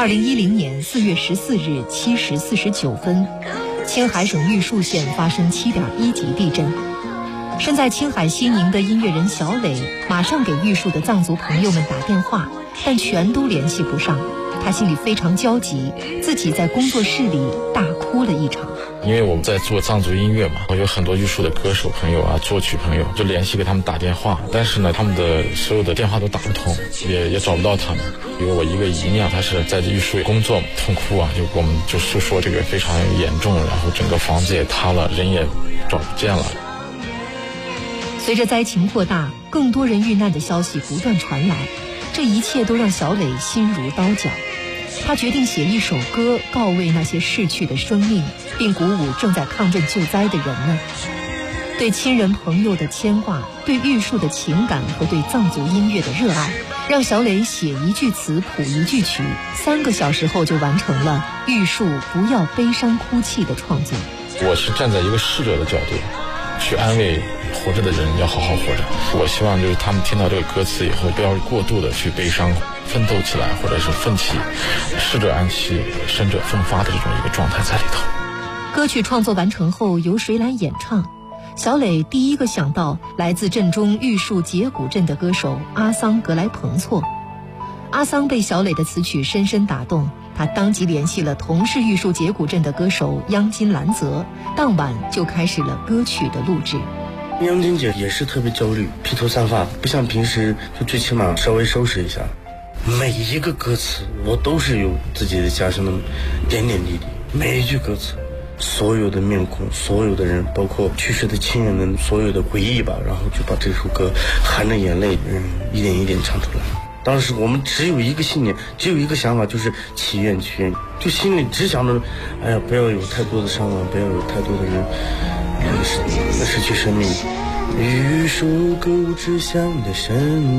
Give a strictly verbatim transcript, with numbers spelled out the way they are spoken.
二零一零年四月十四日七时四十九分，青海省玉树县发生七点一级地震。身在青海西宁的音乐人小磊马上给玉树的藏族朋友们打电话，但全都联系不上。他心里非常焦急，自己在工作室里大哭了一场。 因为我们在做藏族音乐嘛，我有很多玉树的歌手朋友啊、作曲朋友，就联系给他们打电话，但是呢，他们的所有的电话都打不通，也也找不到他们。因为我一个姨娘，她是在玉树工作，痛哭啊，就给我们就诉说这个非常严重，然后整个房子也塌了，人也找不见了。 随着灾情扩大，更多人遇难的消息不断传来，这一切都让小磊心如刀绞。他决定写一首歌告慰那些逝去的生命，并鼓舞正在抗震救灾的人们。对亲人朋友的牵挂，对玉树的情感和对藏族音乐的热爱，让小磊写一句词谱一句曲，三个小时后就完成了《玉树不要悲伤哭泣》的创作。 我是站在一个逝者的角度去安慰活着的人要好好活着。我希望就是他们听到这个歌词以后，不要过度的去悲伤，奋斗起来，或者是奋起，逝者安息，生者奋发的这种一个状态在里头。 歌曲创作完成后，由谁来演唱？小磊第一个想到来自镇中玉树节骨镇的歌手阿桑格莱彭措。阿桑被小磊的词曲深深打动，他当即联系了同是玉树节骨镇的歌手央金兰泽，当晚就开始了歌曲的录制。 央金姐也是特别焦虑，披头散发，不像平时，就最起码稍微收拾一下。每一个歌词我都是有自己的家乡的点点滴滴，每一句歌词，所有的面孔，所有的人，包括去世的亲人的所有的回忆吧，然后就把这首歌含着眼泪，嗯，一点一点唱出来。当时我们只有一个信念，只有一个想法，就是祈愿祈愿，就心里只想着，哎呀，不要有太多的伤亡，不要有太多的人，呃，失失去生命。玉树沟之乡的生